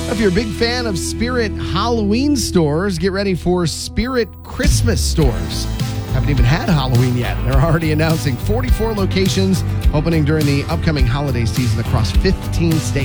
If you're a big fan of Spirit Halloween stores, get ready for Spirit Christmas stores. Haven't even had Halloween yet. They're already announcing 44 locations opening during the upcoming holiday season across 15 states.